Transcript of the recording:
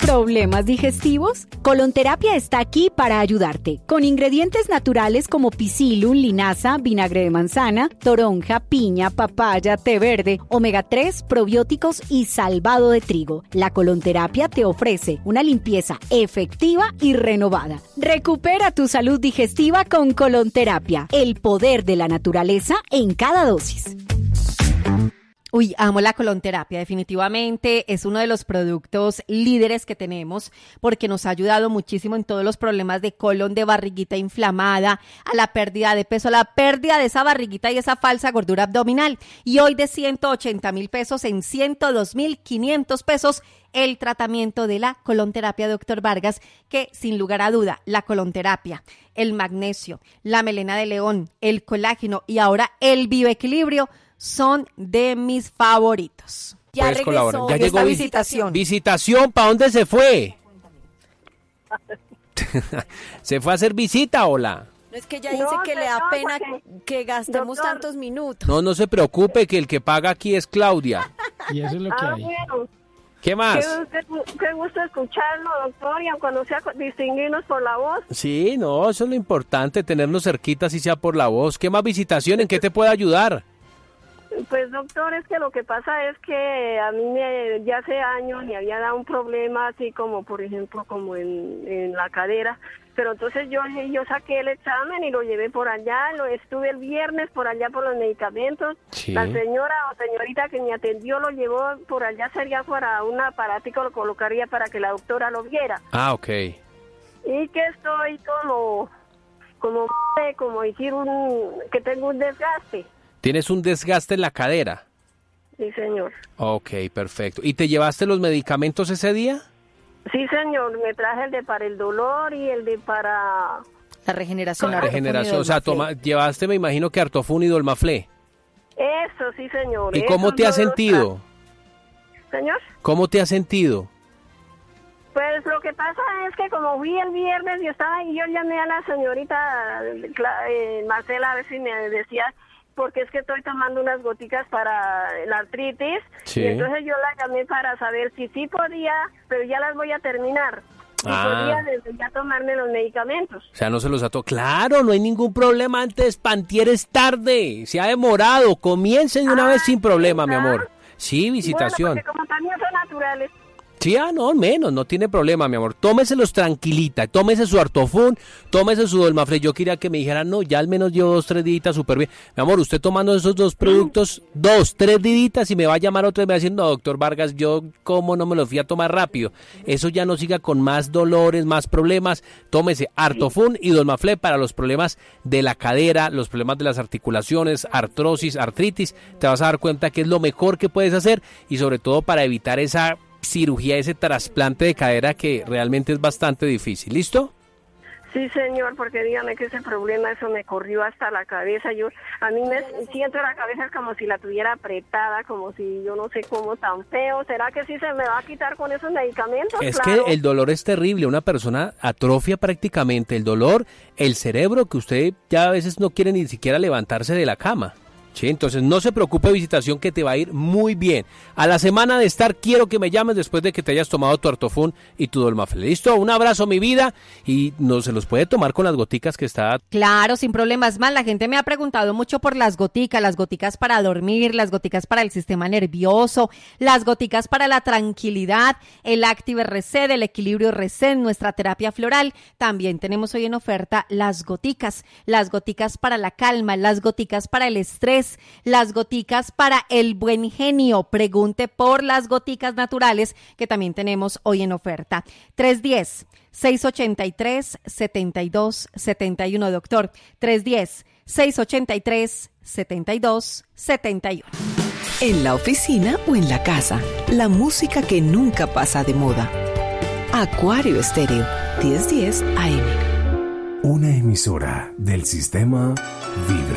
¿Problemas digestivos? Colonterapia está aquí para ayudarte. Con ingredientes naturales como Psyllium, linaza, vinagre de manzana, toronja, piña, papaya, té verde, omega 3, probióticos y salvado de trigo. La colonterapia te ofrece una limpieza efectiva y renovada. Recupera tu salud digestiva con colonterapia. El poder de la naturaleza en cada dosis. Uy, amo la colonterapia, definitivamente es uno de los productos líderes que tenemos porque nos ha ayudado muchísimo en todos los problemas de colon, de barriguita inflamada, a la pérdida de peso, a la pérdida de esa barriguita y esa falsa gordura abdominal. Y hoy de 180,000 pesos en 102,500 pesos el tratamiento de la colonterapia, doctor Vargas, que sin lugar a duda, la colonterapia, el magnesio, la melena de león, el colágeno y ahora el bioequilibrio son de mis favoritos. Ya regresó, ya llegó visitación. ¿Visitación? ¿Para dónde se fue? ¿Se fue a hacer visita, hola? No, es que ella dice que le da pena que gastemos tantos minutos. No se preocupe, que el que paga aquí es Claudia. Y eso es lo que hay. Bueno. ¿Qué más? Qué gusto escucharlo, doctor, y aunque no sea distinguirnos por la voz. Sí, no, eso es lo importante, tenernos cerquita, si sea por la voz. ¿Qué más visitación? ¿En qué te puedo ayudar? Pues doctor, es que lo que pasa es que a mí ya hace años me había dado un problema así como, por ejemplo, como en la cadera, pero entonces yo saqué el examen y lo llevé por allá, lo estuve el viernes por allá por los medicamentos, sí. La señora o señorita que me atendió lo llevó por allá, sería para un aparatico, lo colocaría para que la doctora lo viera. Ah, ok. Y que estoy como decir que tengo un desgaste. ¿Tienes un desgaste en la cadera? Sí, señor. Ok, perfecto. ¿Y te llevaste los medicamentos ese día? Sí, señor. Me traje el de para el dolor y el de para... La regeneración. La regeneración. O sea, llevaste, me imagino que Artofun y Dolmaflé. Eso, sí, señor. ¿Y cómo te has sentido? ¿Señor? ¿Cómo te has sentido? Pues lo que pasa es que como fui el viernes y estaba y yo llamé a la señorita Marcela a ver si me decía... porque es que estoy tomando unas goticas para la artritis, sí. Y entonces yo la llamé para saber si sí podía, pero ya las voy a terminar, y podía desde ya tomarme los medicamentos. O sea, no se los ató. Claro, no hay ningún problema antes, Pantier es tarde, se ha demorado, comiencen de una vez sin problema, ¿verdad? Mi amor. Sí, visitación. Bueno, porque como también son naturales. Sí, no, menos, no tiene problema, mi amor. Tómeselos tranquilita, tómese su Artofun, tómese su Dolmaflé. Yo quería que me dijeran, no, ya al menos llevo 2-3 días súper bien. Mi amor, usted tomando esos dos productos, 2-3 días y me va a llamar otra vez, me va a decir, no, doctor Vargas, yo cómo no me los fui a tomar rápido. Eso ya no siga con más dolores, más problemas. Tómese Artofun y Dolmaflé para los problemas de la cadera, los problemas de las articulaciones, artrosis, artritis. Te vas a dar cuenta que es lo mejor que puedes hacer y sobre todo para evitar esa cirugía, ese trasplante de cadera que realmente es bastante difícil. ¿Listo? Sí, señor, porque dígame que ese problema, eso me corrió hasta la cabeza. A mí me siento la cabeza como si la tuviera apretada, como si yo no sé cómo, tan feo. ¿Será que sí se me va a quitar con esos medicamentos? Es claro. Que el dolor es terrible, una persona atrofia prácticamente el dolor, el cerebro, que usted ya a veces no quiere ni siquiera levantarse de la cama. Sí, entonces no se preocupe, visitación, que te va a ir muy bien. A la semana de estar, quiero que me llames después de que te hayas tomado tu Artofun y tu Dolmaflé. ¿Listo? Un abrazo, mi vida. Y no se los puede tomar con las goticas que está. Claro, sin problemas. Más, la gente me ha preguntado mucho por las goticas para dormir, las goticas para el sistema nervioso, las goticas para la tranquilidad, el Active Reset, el Equilibrio Reset, nuestra terapia floral. También tenemos hoy en oferta las goticas para la calma, las goticas para el estrés, las goticas para el buen genio. Pregunte por las goticas naturales que también tenemos hoy en oferta. 310-683-7271, doctor. 310-683-7271. En la oficina o en la casa, la música que nunca pasa de moda. Acuario Estéreo, 1010 AM. Una emisora del sistema Vibra.